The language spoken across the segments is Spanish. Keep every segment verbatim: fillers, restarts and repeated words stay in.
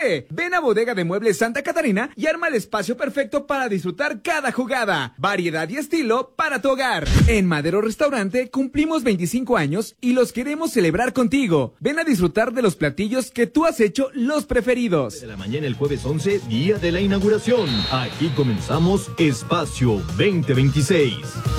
P. Ven a Bodega de Muebles Santa Catarina y arma el espacio perfecto para disfrutar cada jugada. Variedad y estilo para tu hogar. En Madero Restaurante cumplimos veinticinco años y los queremos celebrar contigo. Ven a disfrutar de los platillos que tú has hecho los preferidos. De la mañana el jueves once, día de la inauguración. Aquí comenzamos Espacio veinte veintiséis.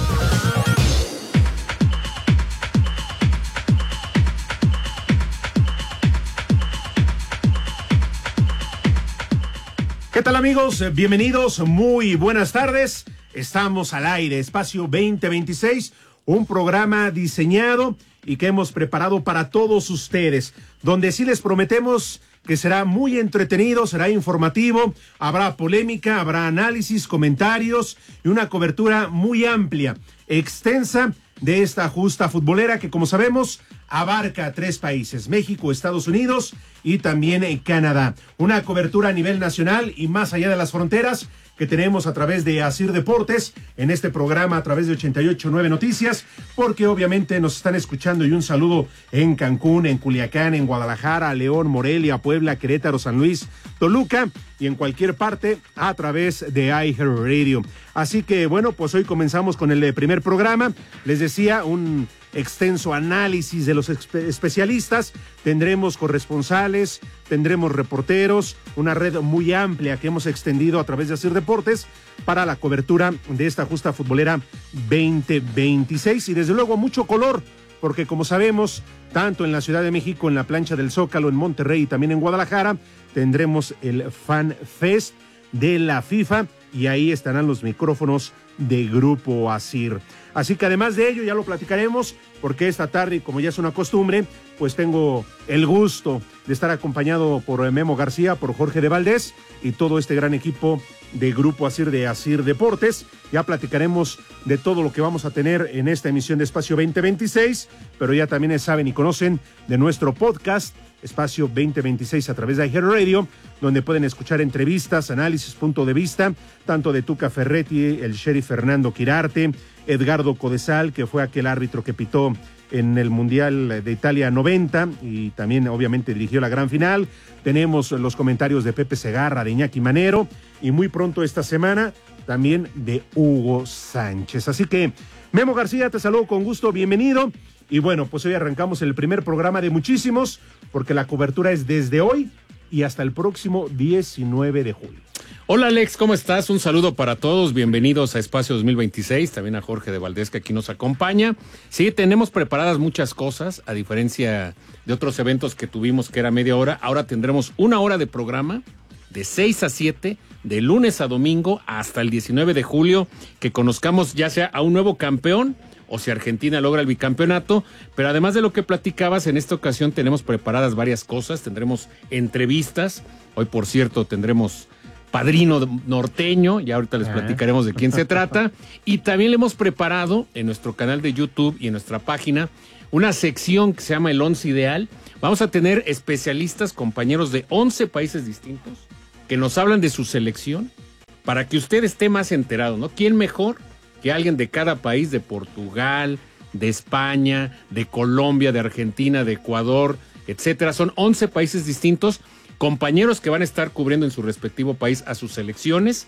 ¿Qué tal, amigos? Bienvenidos, muy buenas tardes. Estamos al aire, Espacio veinte veintiséis, un programa diseñado y que hemos preparado para todos ustedes, donde sí les prometemos que será muy entretenido, será informativo, habrá polémica, habrá análisis, comentarios y una cobertura muy amplia, extensa de esta justa futbolera que, como sabemos, abarca tres países: México, Estados Unidos y también Canadá. Una cobertura a nivel nacional y más allá de las fronteras que tenemos a través de Asir Deportes, en este programa a través de ochenta y ocho punto nueve Noticias, porque obviamente nos están escuchando, y un saludo en Cancún, en Culiacán, en Guadalajara, León, Morelia, Puebla, Querétaro, San Luis, Toluca y en cualquier parte a través de iHeartRadio. Así que bueno, pues hoy comenzamos con el primer programa. Les decía, un extenso análisis de los espe- especialistas, tendremos corresponsales, tendremos reporteros, una red muy amplia que hemos extendido a través de Asir Deportes para la cobertura de esta justa futbolera veinte veintiséis, y desde luego mucho color, porque como sabemos, tanto en la Ciudad de México, en la plancha del Zócalo, en Monterrey y también en Guadalajara, tendremos el Fan Fest de la FIFA y ahí estarán los micrófonos de Grupo Asir. Así que además de ello, ya lo platicaremos, porque esta tarde, como ya es una costumbre, pues tengo el gusto de estar acompañado por Memo García, por Jorge de Valdés y todo este gran equipo de Grupo Asir de Asir Deportes. Ya platicaremos de todo lo que vamos a tener en esta emisión de Espacio veinte veintiséis, pero ya también saben y conocen de nuestro podcast Espacio veinte veintiséis a través de iHeartRadio, donde pueden escuchar entrevistas, análisis, punto de vista, tanto de Tuca Ferretti, el sheriff Fernando Quirarte, Edgardo Codesal, que fue aquel árbitro que pitó en el Mundial de Italia noventa y también obviamente dirigió la gran final. Tenemos los comentarios de Pepe Segarra, de Iñaki Manero y muy pronto esta semana también de Hugo Sánchez. Así que Memo García, te saludo con gusto, bienvenido. Y bueno, pues hoy arrancamos el primer programa de muchísimos, porque la cobertura es desde hoy y hasta el próximo diecinueve de julio. Hola Alex, ¿cómo estás? Un saludo para todos, bienvenidos a Espacio dos mil veintiséis, también a Jorge de Valdés que aquí nos acompaña. Sí, tenemos preparadas muchas cosas, a diferencia de otros eventos que tuvimos que era media hora, ahora tendremos una hora de programa de seis a siete, de lunes a domingo hasta el diecinueve de julio, que conozcamos ya sea a un nuevo campeón o si Argentina logra el bicampeonato, pero además de lo que platicabas, en esta ocasión tenemos preparadas varias cosas, tendremos entrevistas, hoy por cierto tendremos padrino norteño, ya ahorita les platicaremos de quién se trata, y también le hemos preparado en nuestro canal de YouTube y en nuestra página una sección que se llama El Once Ideal. Vamos a tener especialistas, compañeros de once países distintos, que nos hablan de su selección, para que usted esté más enterado, ¿no? ¿Quién mejor que alguien de cada país, de Portugal, de España, de Colombia, de Argentina, de Ecuador, etcétera? Son once países distintos, compañeros que van a estar cubriendo en su respectivo país a sus selecciones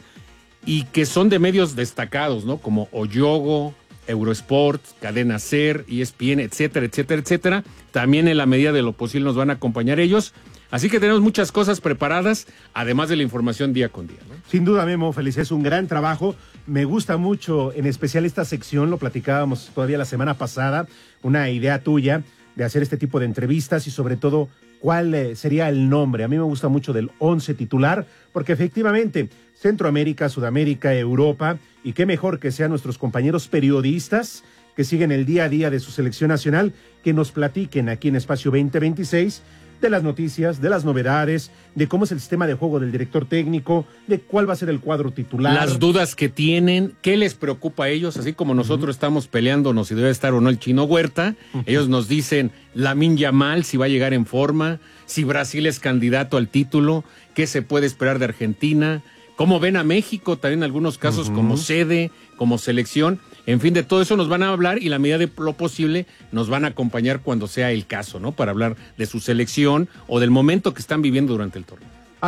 y que son de medios destacados, ¿no? Como Oyogo, Eurosport, Cadena Ser, E S P N, etcétera, etcétera, etcétera. También en la medida de lo posible nos van a acompañar ellos. Así que tenemos muchas cosas preparadas, además de la información día con día, ¿no? Sin duda, Memo, felicidades, un gran trabajo. Me gusta mucho, en especial esta sección, lo platicábamos todavía la semana pasada, una idea tuya de hacer este tipo de entrevistas y sobre todo, ¿cuál eh, sería el nombre? A mí me gusta mucho del once titular, porque efectivamente, Centroamérica, Sudamérica, Europa, y qué mejor que sean nuestros compañeros periodistas que siguen el día a día de su selección nacional, que nos platiquen aquí en Espacio veinte veintiséis de las noticias, de las novedades, de cómo es el sistema de juego del director técnico, de cuál va a ser el cuadro titular. Las dudas que tienen, qué les preocupa a ellos, así como nosotros uh-huh. estamos peleándonos si debe estar o no el Chino Huerta, uh-huh. ellos nos dicen Lamine Yamal si va a llegar en forma, si Brasil es candidato al título, qué se puede esperar de Argentina, cómo ven a México también en algunos casos uh-huh. como sede, como selección. En fin, de todo eso nos van a hablar y la medida de lo posible nos van a acompañar cuando sea el caso, ¿no? Para hablar de su selección o del momento que están viviendo durante el torneo.